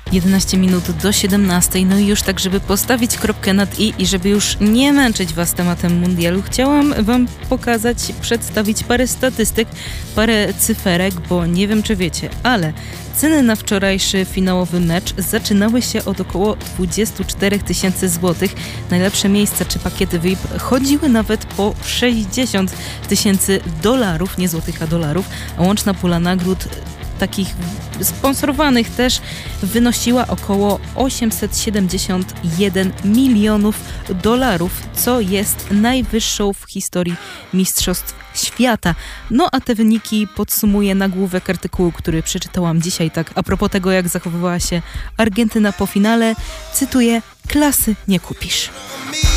11 minut do 17. No i już tak, żeby postawić kropkę nad i żeby już nie męczyć Was tematem mundialu, chciałam Wam pokazać, przedstawić parę statystyk, parę cyferek, bo nie wiem, czy wiecie, ale ceny na wczorajszy finałowy mecz zaczynały się od około 24 000 złotych. Najlepsze miejsca czy pakiety VIP chodziły nawet po 60 000 $, nie złotych, a dolarów, a łączna pula nagród takich sponsorowanych też wynosiła około 871 milionów $, co jest najwyższą w historii Mistrzostw Świata. No a te wyniki podsumuje nagłówek artykułu, który przeczytałam dzisiaj, tak a propos tego, jak zachowywała się Argentyna po finale. Cytuję: klasy nie kupisz.